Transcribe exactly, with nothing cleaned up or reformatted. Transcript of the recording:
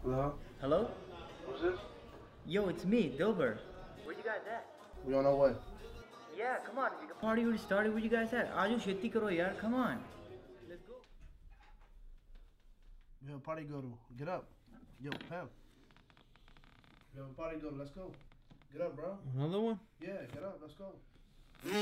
Hello? Hello? Who's this? Yo, it's me, Dilber. Where you guys at? We on our way. Yeah, come on. The party already started. Where you guys at? Aaju sheti karo yaar. Come on. Let's go. We have a party to go to. Get up. Yo, Pam. We have a party to go to. Let's go. Get up, bro. Another one? Yeah, get up. Let's go.